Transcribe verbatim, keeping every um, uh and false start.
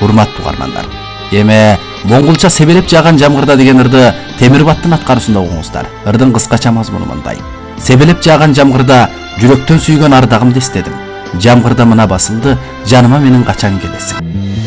урматтуу угармандар. Эми Монголча себелеп жааган жамгырда деген ырды Темирбаттын аткаруусунда угуңуздар. Ырдын кыскача мазмуну мындай. Себелеп жааган жамгырда жүрөктөн сүйгөн ардагымды эстедим. Жамгырда мына басылды, жаныма менин качан келесиң.